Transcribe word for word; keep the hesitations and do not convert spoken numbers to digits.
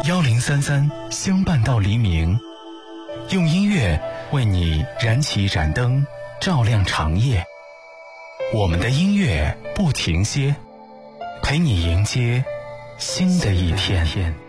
幺零三三相伴到黎明，用音乐为你燃起一盏灯，照亮长夜。我们的音乐不停歇，陪你迎接新的一天。